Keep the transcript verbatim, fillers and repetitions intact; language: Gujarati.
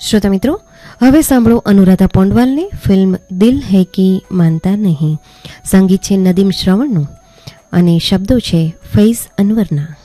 શ્રોતા મિત્રો, હવે સાંભળો અનુરાધા પોંડવાલની ફિલ્મ દિલ હૈ કી માનતા નહીં. સંગીત છે નદીમ શ્રવણનું અને શબ્દો છે ફૈઝ અનવરના.